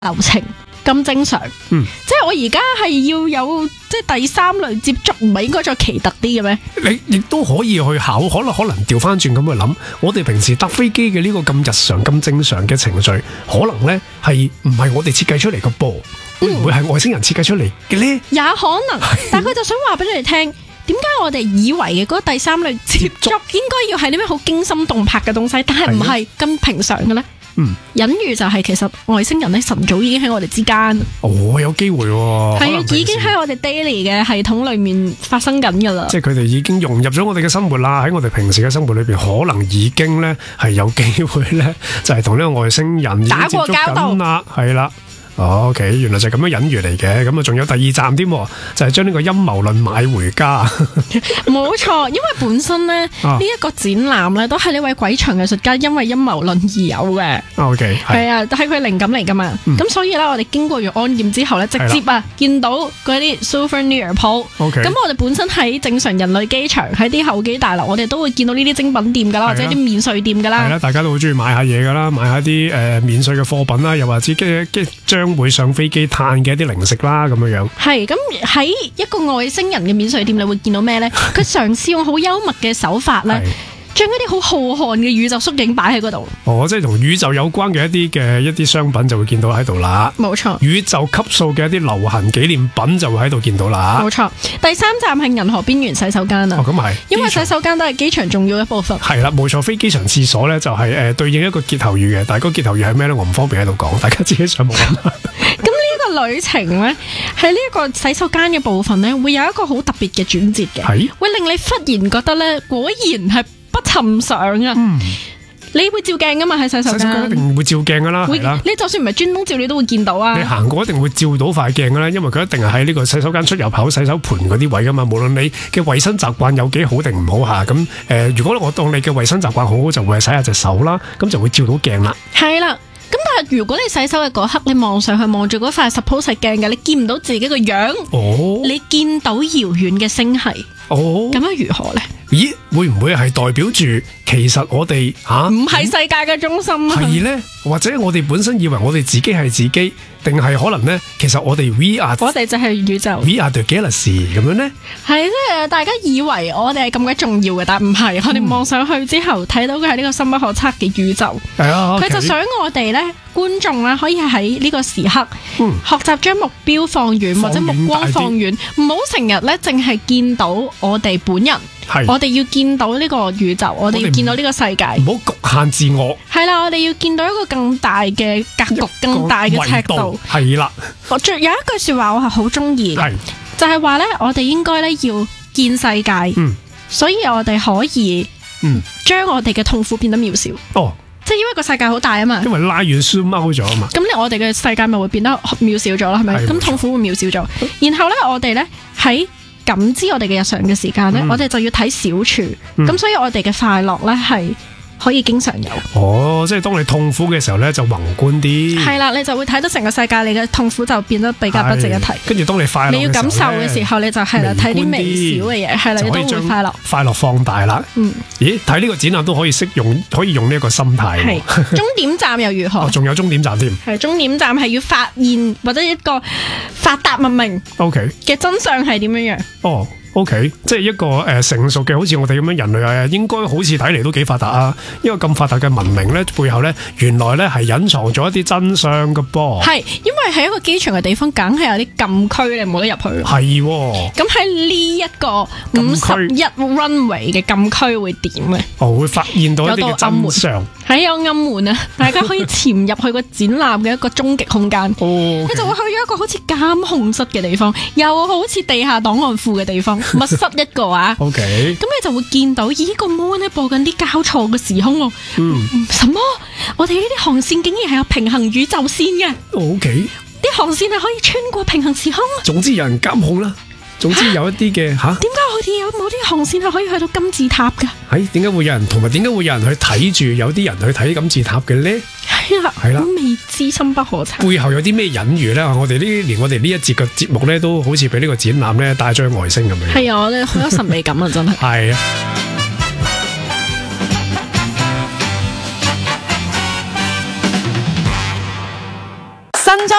流程咁正常，即係我而家係要有即係第三類接觸，唔係應該再奇特啲嘅咩？ 你亦都可以去考，可能調翻轉咁去諗，我哋平時搭飛機嘅呢個咁日常、咁正常嘅程序，可能呢係唔係我哋設計出嚟嘅噃？會唔會係外星人設計出嚟嘅呢？ 也可能，但係佢就想話俾你哋聽，點解我哋以為嘅嗰個第三類接觸應該要係啲咩好驚心動魄嘅東西，但係唔係咁平常嘅呢？隱喻就係其實外星人咧晨早已經喺我哋之間， 有機會喎， 係啊，已經喺我哋 daily 嘅系統裏面發生緊噶啦， 即係佢哋已經融入咗我哋嘅生活啦。喺我哋平時嘅生活裏邊，可能已經咧係有機會咧，就係同呢個外星人已經接觸緊啦，打過交道，係啦。OK， 原來就係咁樣隱喻嚟嘅，咁啊仲有第二站添，就係將呢個陰謀論買回家。 冇錯，因為本身咧呢一個展覽咧都係呢位鬼場藝術家因為陰謀論而有嘅。OK， 係啊，係佢靈感嚟噶嘛。咁所以咧，我哋經過完安檢之後咧，直接見到嗰啲 souvenir 鋪。咁我哋本身喺正常人類機場喺啲候機大樓，我哋都會見到呢啲精品店噶啦，或者啲免稅店噶啦。係啦，大家都好中意買下嘢噶啦，買下啲免稅嘅貨品啦，又或者將會上飛機嘆嘅一啲零食啦，咁樣樣。係咁喺一個外星人嘅免稅店，你會見到咩呢？佢嘗試用好幽默嘅手法咧，將一啲好浩瀚嘅宇宙縮影擺喺嗰度。即係同宇宙有關嘅一啲商品就會見到喺度啦。冇錯，宇宙級數嘅一啲流行紀念品就會喺度見到啦。冇錯，第三站係銀河邊緣洗手間啊。咁係，因為洗手間都係機場重要一部分。係啦，冇錯，非機場廁所咧就係對應一個歇後語嘅，但係嗰個歇後語係咩咧？我唔方便喺度講，大家自己上網諗。咁呢個旅程咧，喺呢一個洗手間嘅部分咧，會有一個好特別嘅轉折嘅，會令你忽然覺得咧，果然係不尋常啊！你會照鏡噶嘛？喺洗手間一定會照鏡噶啦，你就算唔係專登照，你都會見到啊！你行過一定會照到塊鏡噶啦，因為佢一定係喺呢個洗手間出入口、洗手盆嗰啲位噶嘛。無論你嘅衛生習慣有幾好定唔好吓，咁如果我當你嘅衛生習慣好，就會係洗下隻手啦，咁就會照到鏡啦。係啦。咁但係如果你洗手嘅嗰刻，你望上去望住嗰塊 suppose 係鏡嘅，你見唔到自己個樣，你見到遙遠嘅星系，咁樣如何呢？咦，會唔會係代表住其實我哋唔係世界嘅中心啊？係呢？或者我哋本身以為我哋自己係自己，定係可能呢？其實我哋我哋就係宇宙 ，We are the galaxy 咁樣呢？係即係大家以為我哋係咁鬼重要嘅，但唔係。我哋望上去之後睇到嘅係呢個深不可測嘅宇宙。佢就想我哋呢，觀眾啦，可以喺呢個時刻學習將目標放遠，或者目光放遠，唔好成日呢淨係見到我哋本人。我哋要見到呢個宇宙，我哋要見到呢個世界，唔好局限自我。係啦，我哋要見到一個更大嘅格局，更大嘅尺度。係啦，有一句說話我係好中意嘅，就係話咧，我哋應該咧要見世界，所以我哋可以將我哋嘅痛苦變得渺小。即係因為個世界好大啊嘛，因為拉遠 zoom out 咗啊嘛。咁我哋嘅世界咪會變得渺小咗啦，係咪？咁痛苦會渺小咗，然後咧我哋咧喺感知我哋嘅日常嘅時間咧，我哋就要睇小處，咁所以我哋嘅快樂咧係可以經常有。即係當你痛苦嘅時候咧，就宏觀啲。係啦，你就會睇到成個世界，你嘅痛苦就變得比較不值一提。跟住當你快樂，你要感受嘅時候，你就係啦，睇啲微小嘅嘢，係啦，你都會快樂。快樂放大啦。咦？睇呢個展覽都可以可以用呢一個心態。係。終點站又如何？仲有終點站添。係終點站係要發現或者一個發達文明嘅真相係點樣樣？OK， 即係一個成熟嘅，好似我哋咁樣人類啊，應該好似睇嚟都幾發達啊！一個咁發達嘅文明咧，背後咧原來咧係隱藏咗一啲真相嘅噃。係，因為喺一個機場嘅地方，梗係有啲禁區，你冇得入去。係。咁喺呢一個51 runway 嘅禁區會點咧？會發現到一啲嘅真相。係有暗門啊！大家可以潛入去個展覽嘅一個終極空間。你就會去咗一個好似監控室嘅地方，又好似地下檔案庫嘅地方。密室一個啊，OK，咁你就會見到，咦，個 mon 咧播緊啲交錯嘅時空喎，什麼？我哋呢啲航線竟然係有平行宇宙線嘅，OK，啲航線係可以穿過平行時空。總之有人監控啦，總之有一啲嘅點解我哋有冇啲航線係可以去到金字塔㗎？點解會有人同埋點解會有人去睇住有啲人去睇金字塔嘅咧？係啦，未知深不可測。背後有啲咩隱喻咧？我哋連我哋呢一節嘅節目咧，都好似俾呢個展覽咧帶咗去外星咁樣。係啊，我哋好有神秘感啊，真係。係啊。